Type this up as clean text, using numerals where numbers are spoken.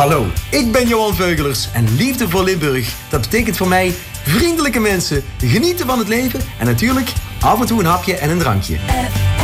Hallo, ik ben Johan Veugelers en liefde voor Limburg, dat betekent voor mij vriendelijke mensen, genieten van het leven en natuurlijk af en toe een hapje en een drankje.